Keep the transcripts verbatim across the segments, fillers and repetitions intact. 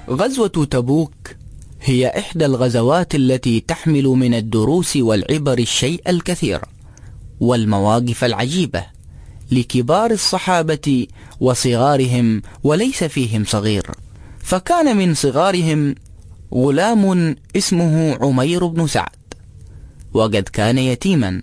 غزوة تبوك هي إحدى الغزوات التي تحمل من الدروس والعبر الشيء الكثير والمواقف العجيبة لكبار الصحابة وصغارهم، وليس فيهم صغير. فكان من صغارهم غلام اسمه عمير بن سعد، وقد كان يتيما،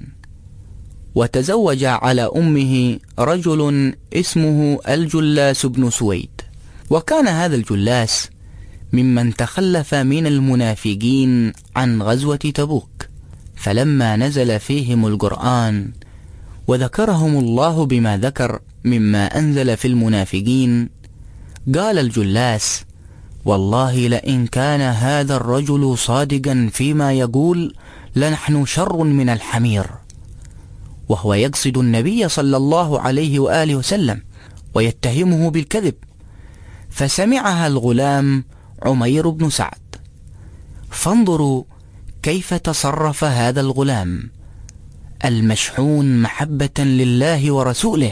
وتزوج على أمه رجل اسمه الجلاس بن سويد. وكان هذا الجلاس ممن تخلف من المنافقين عن غزوة تبوك، فلما نزل فيهم القرآن وذكرهم الله بما ذكر مما أنزل في المنافقين، قال الجلاس: والله لئن كان هذا الرجل صادقا فيما يقول لنحن شر من الحمير، وهو يقصد النبي صلى الله عليه وآله وسلم ويتهمه بالكذب. فسمعها الغلام عمير بن سعد. فانظروا كيف تصرف هذا الغلام المشحون محبة لله ورسوله.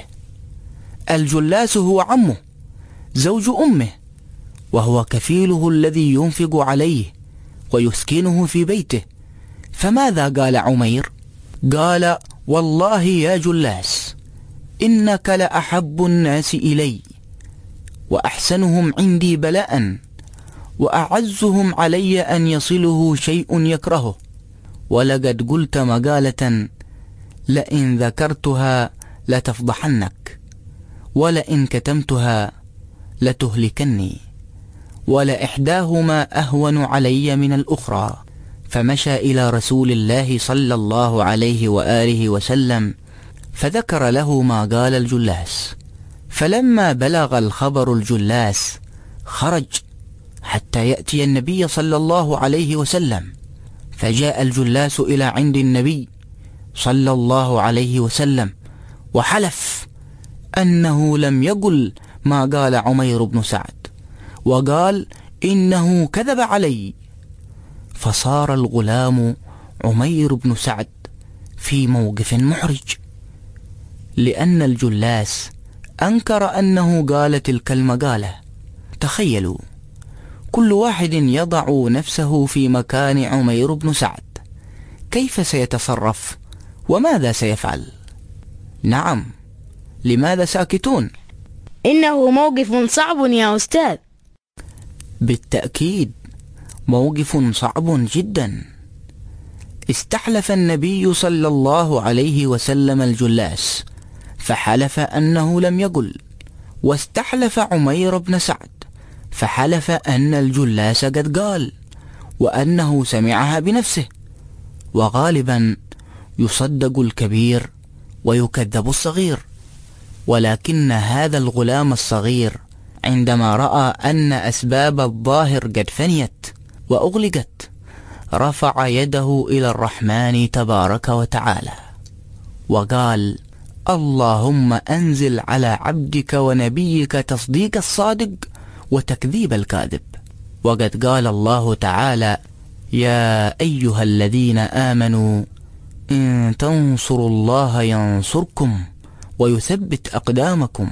الجلاس هو عمه زوج أمه، وهو كفيله الذي ينفق عليه ويسكنه في بيته. فماذا قال عمير؟ قال: والله يا جلاس إنك لأحب الناس إلي، وأحسنهم عندي بلاء، وأعزهم علي أن يصله شيء يكرهه، ولقد قلت مقالة لئن ذكرتها لتفضحنك، ولئن كتمتها لتهلكني، ولإحداهما أهون علي من الأخرى. فمشى إلى رسول الله صلى الله عليه وآله وسلم فذكر له ما قال الجلاس. فلما بلغ الخبر الجلاس خرج حتى يأتي النبي صلى الله عليه وسلم. فجاء الجلاس إلى عند النبي صلى الله عليه وسلم وحلف أنه لم يقل ما قال عمير بن سعد، وقال إنه كذب علي. فصار الغلام عمير بن سعد في موقف محرج، لأن الجلاس أنكر أنه قال تلك المقالة. تخيلوا كل واحد يضع نفسه في مكان عمير بن سعد، كيف سيتصرف وماذا سيفعل؟ نعم، لماذا ساكتون؟ إنه موقف صعب يا أستاذ. بالتأكيد موقف صعب جدا. استحلف النبي صلى الله عليه وسلم الجلاس فحلف أنه لم يقل، واستحلف عمير بن سعد فحلف أن الجلاس قد قال وأنه سمعها بنفسه. وغالبا يصدق الكبير ويكذب الصغير، ولكن هذا الغلام الصغير عندما رأى أن أسباب الظاهر قد فنيت وأغلقت رفع يده إلى الرحمن تبارك وتعالى وقال: اللهم أنزل على عبدك ونبيك تصديق الصادق وتكذيب الكاذب. وقد قال الله تعالى: يا أيها الذين آمنوا إن تنصروا الله ينصركم ويثبت أقدامكم.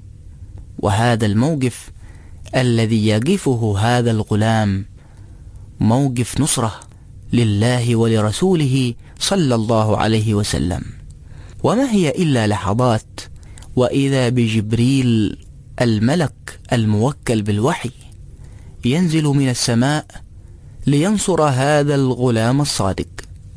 وهذا الموقف الذي يقفه هذا الغلام موقف نصرة لله ولرسوله صلى الله عليه وسلم. وما هي إلا لحظات وإذا بجبريل الملك الموكل بالوحي ينزل من السماء لينصر هذا الغلام الصادق.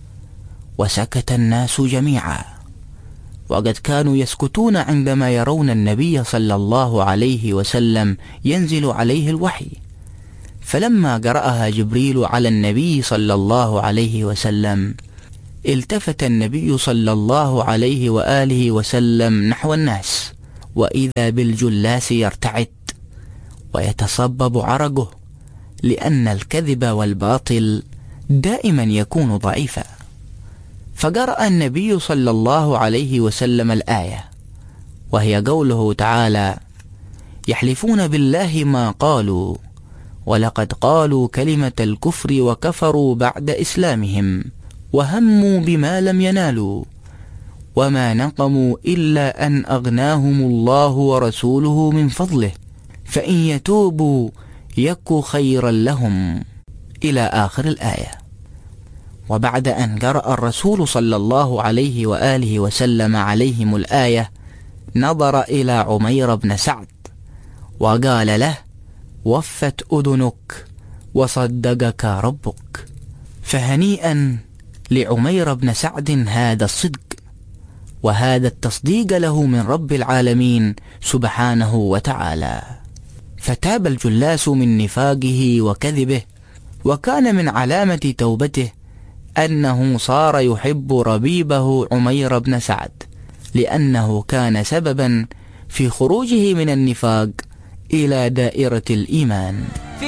وسكت الناس جميعا، وقد كانوا يسكتون عندما يرون النبي صلى الله عليه وسلم ينزل عليه الوحي. فلما قرأها جبريل على النبي صلى الله عليه وسلم التفت النبي صلى الله عليه وآله وسلم نحو الناس، وإذا بالجلاس يرتعد ويتصبب عرقه، لأن الكذب والباطل دائما يكون ضعيفا. فقرأ النبي صلى الله عليه وسلم الآية، وهي قوله تعالى: يحلفون بالله ما قالوا ولقد قالوا كلمة الكفر وكفروا بعد إسلامهم وهموا بما لم ينالوا وما نقموا إلا أن أغناهم الله ورسوله من فضله فإن يتوبوا يك خيرا لهم إلى آخر الآية. وبعد أن قرأ الرسول صلى الله عليه وآله وسلم عليهم الآية نظر إلى عمير بن سعد وقال له: وفت أذنك وصدقك ربك. فهنيئا لعمير بن سعد هذا الصدق وهذا التصديق له من رب العالمين سبحانه وتعالى. فتاب الجلاس من نفاقه وكذبه، وكان من علامة توبته أنه صار يحب ربيبه عمير بن سعد، لأنه كان سببا في خروجه من النفاق إلى دائرة الإيمان.